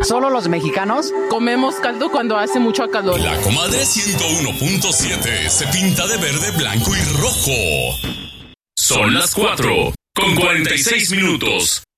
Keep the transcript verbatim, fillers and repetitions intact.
¿Solo los mexicanos? Comemos caldo cuando hace mucho calor. La Comadre ciento uno punto siete se pinta de verde, blanco y rojo. Son las cuatro con cuarenta y seis minutos.